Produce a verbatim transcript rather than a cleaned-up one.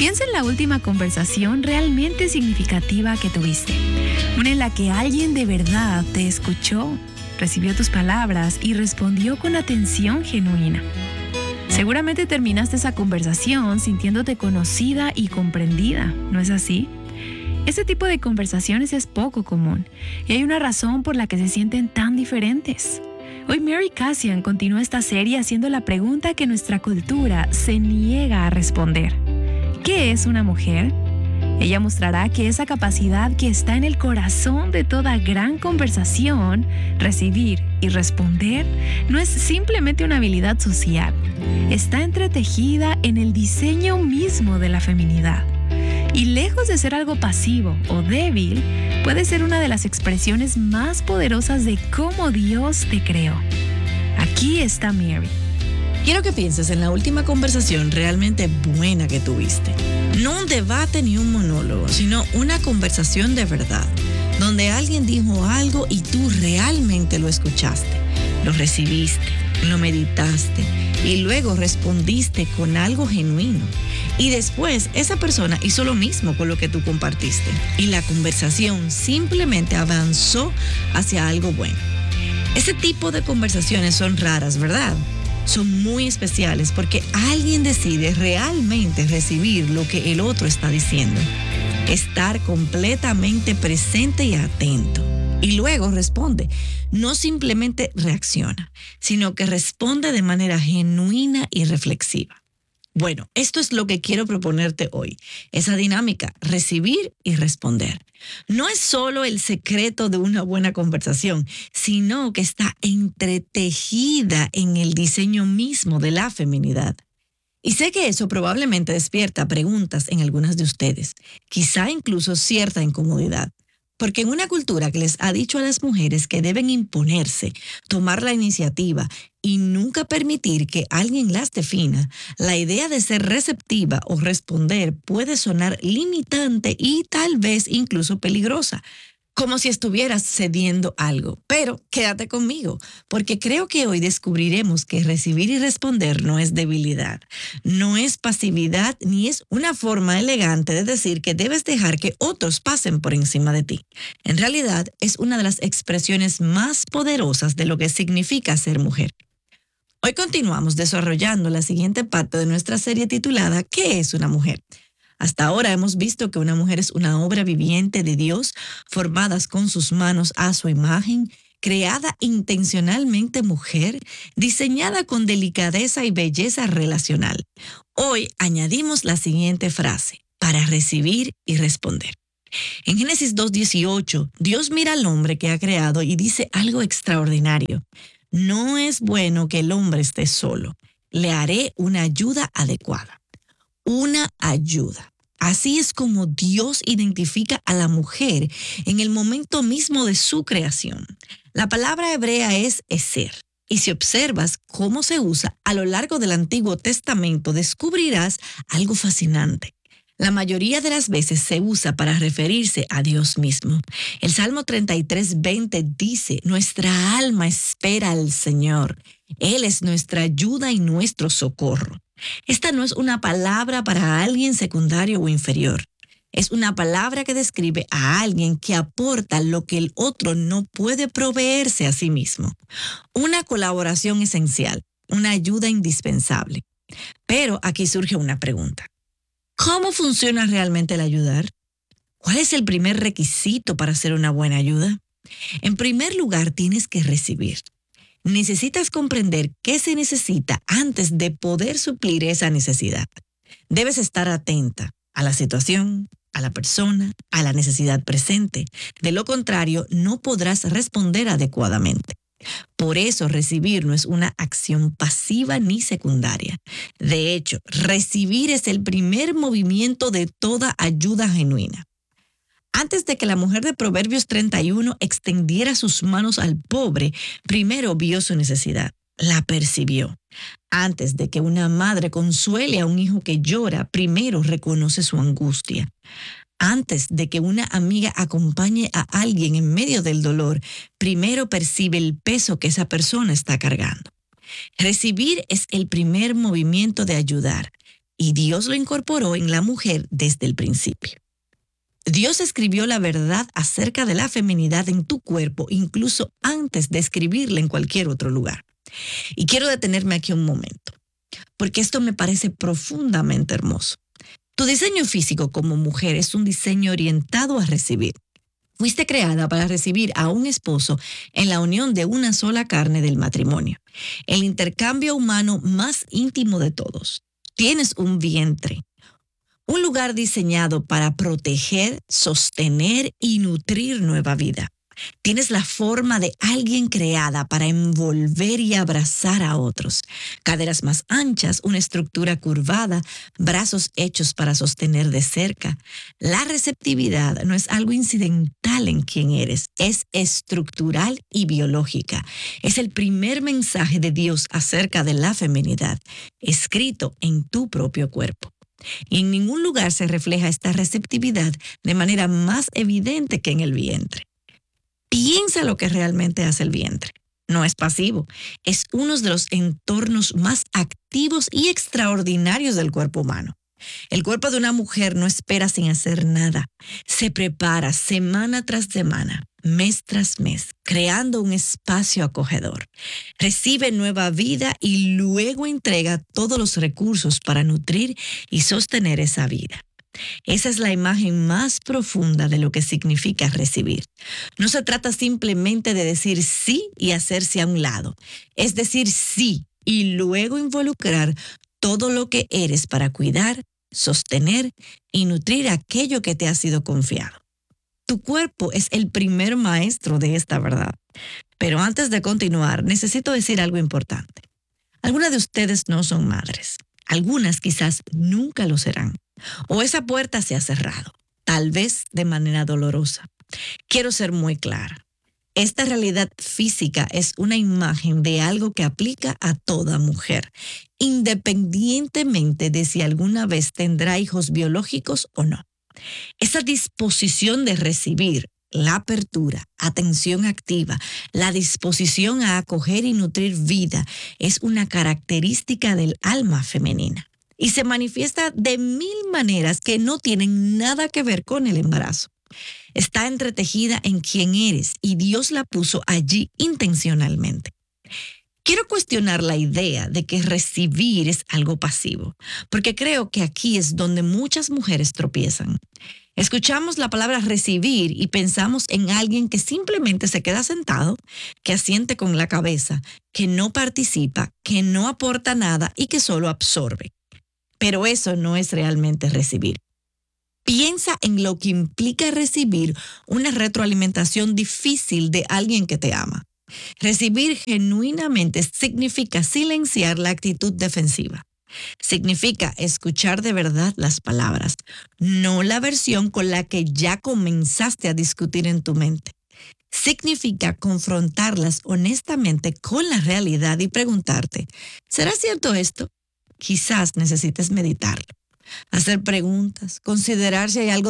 Piensa en la última conversación realmente significativa que tuviste. Una en la que alguien de verdad te escuchó, recibió tus palabras y respondió con atención genuina. Seguramente terminaste esa conversación sintiéndote conocida y comprendida, ¿no es así? Ese tipo de conversaciones es poco común y hay una razón por la que se sienten tan diferentes. Hoy Mary Kassian continúa esta serie haciendo la pregunta que nuestra cultura se niega a responder. ¿Qué es una mujer? Ella mostrará que esa capacidad que está en el corazón de toda gran conversación, recibir y responder, no es simplemente una habilidad social. Está entretejida en el diseño mismo de la feminidad. Y lejos de ser algo pasivo o débil, puede ser una de las expresiones más poderosas de cómo Dios te creó. Aquí está Mary. Quiero que pienses en la última conversación realmente buena que tuviste. No un debate ni un monólogo, sino una conversación de verdad, donde alguien dijo algo y tú realmente lo escuchaste, lo recibiste, lo meditaste y luego respondiste con algo genuino. Y después esa persona hizo lo mismo con lo que tú compartiste y la conversación simplemente avanzó hacia algo bueno. Ese tipo de conversaciones son raras, ¿verdad? Son muy especiales porque alguien decide realmente recibir lo que el otro está diciendo, estar completamente presente y atento. Y luego responde, no simplemente reacciona, sino que responde de manera genuina y reflexiva. Bueno, esto es lo que quiero proponerte hoy, esa dinámica, recibir y responder. No es solo el secreto de una buena conversación, sino que está entretejida en el diseño mismo de la feminidad. Y sé que eso probablemente despierta preguntas en algunas de ustedes, quizá incluso cierta incomodidad. Porque en una cultura que les ha dicho a las mujeres que deben imponerse, tomar la iniciativa y nunca permitir que alguien las defina, la idea de ser receptiva o responder puede sonar limitante y tal vez incluso peligrosa, como si estuvieras cediendo algo. Pero quédate conmigo, porque creo que hoy descubriremos que recibir y responder no es debilidad, no es pasividad, ni es una forma elegante de decir que debes dejar que otros pasen por encima de ti. En realidad, es una de las expresiones más poderosas de lo que significa ser mujer. Hoy continuamos desarrollando la siguiente parte de nuestra serie titulada ¿Qué es una mujer? Hasta ahora hemos visto que una mujer es una obra viviente de Dios, formadas con sus manos a su imagen, creada intencionalmente mujer, diseñada con delicadeza y belleza relacional. Hoy añadimos la siguiente frase, para recibir y responder. En Génesis dos dieciocho, Dios mira al hombre que ha creado y dice algo extraordinario. No es bueno que el hombre esté solo. Le haré una ayuda adecuada. Una ayuda. Así es como Dios identifica a la mujer en el momento mismo de su creación. La palabra hebrea es eser. Y si observas cómo se usa a lo largo del Antiguo Testamento, descubrirás algo fascinante. La mayoría de las veces se usa para referirse a Dios mismo. El Salmo treinta y tres, veinte dice, nuestra alma espera al Señor. Él es nuestra ayuda y nuestro socorro. Esta no es una palabra para alguien secundario o inferior. Es una palabra que describe a alguien que aporta lo que el otro no puede proveerse a sí mismo. Una colaboración esencial, una ayuda indispensable. Pero aquí surge una pregunta. ¿Cómo funciona realmente el ayudar? ¿Cuál es el primer requisito para hacer una buena ayuda? En primer lugar, tienes que recibir. Necesitas comprender qué se necesita antes de poder suplir esa necesidad. Debes estar atenta a la situación, a la persona, a la necesidad presente. De lo contrario, no podrás responder adecuadamente. Por eso, recibir no es una acción pasiva ni secundaria. De hecho, recibir es el primer movimiento de toda ayuda genuina. Antes de que la mujer de Proverbios treinta y uno extendiera sus manos al pobre, primero vio su necesidad, la percibió. Antes de que una madre consuele a un hijo que llora, primero reconoce su angustia. Antes de que una amiga acompañe a alguien en medio del dolor, primero percibe el peso que esa persona está cargando. Recibir es el primer movimiento de ayudar. y Dios lo incorporó en la mujer desde el principio. Dios escribió la verdad acerca de la feminidad en tu cuerpo, incluso antes de escribirla en cualquier otro lugar. Y quiero detenerme aquí un momento, porque esto me parece profundamente hermoso. Tu diseño físico como mujer es un diseño orientado a recibir. Fuiste creada para recibir a un esposo en la unión de una sola carne del matrimonio, el intercambio humano más íntimo de todos. Tienes un vientre, un lugar diseñado para proteger, sostener y nutrir nueva vida. Tienes la forma de alguien creada para envolver y abrazar a otros. Caderas más anchas, una estructura curvada, brazos hechos para sostener de cerca. La receptividad no es algo incidental en quien eres, es estructural y biológica. Es el primer mensaje de Dios acerca de la feminidad, escrito en tu propio cuerpo. Y en ningún lugar se refleja esta receptividad de manera más evidente que en el vientre. Piensa lo que realmente hace el vientre. No es pasivo, es uno de los entornos más activos y extraordinarios del cuerpo humano. El cuerpo de una mujer no espera sin hacer nada. Se prepara semana tras semana, mes tras mes, creando un espacio acogedor. Recibe nueva vida y luego entrega todos los recursos para nutrir y sostener esa vida. Esa es la imagen más profunda de lo que significa recibir. No se trata simplemente de decir sí y hacerse a un lado. Es decir sí y luego involucrar todo lo que eres para cuidar, sostener y nutrir aquello que te ha sido confiado. Tu cuerpo es el primer maestro de esta verdad. Pero antes de continuar, necesito decir algo importante. Algunas de ustedes no son madres. Algunas quizás nunca lo serán. O esa puerta se ha cerrado, tal vez de manera dolorosa. Quiero ser muy clara. Esta realidad física es una imagen de algo que aplica a toda mujer, independientemente de si alguna vez tendrá hijos biológicos o no. Esa disposición de recibir, la apertura, atención activa, la disposición a acoger y nutrir vida es una característica del alma femenina. Y se manifiesta de mil maneras que no tienen nada que ver con el embarazo. Está entretejida en quien eres y Dios la puso allí intencionalmente. Quiero cuestionar la idea de que recibir es algo pasivo, porque creo que aquí es donde muchas mujeres tropiezan. Escuchamos la palabra recibir y pensamos en alguien que simplemente se queda sentado, que asiente con la cabeza, que no participa, que no aporta nada y que solo absorbe. Pero eso no es realmente recibir. Piensa en lo que implica recibir una retroalimentación difícil de alguien que te ama. Recibir genuinamente significa silenciar la actitud defensiva. Significa escuchar de verdad las palabras, no la versión con la que ya comenzaste a discutir en tu mente. Significa confrontarlas honestamente con la realidad y preguntarte, ¿será cierto esto? Quizás necesites meditarlo, hacer preguntas, considerar si hay algo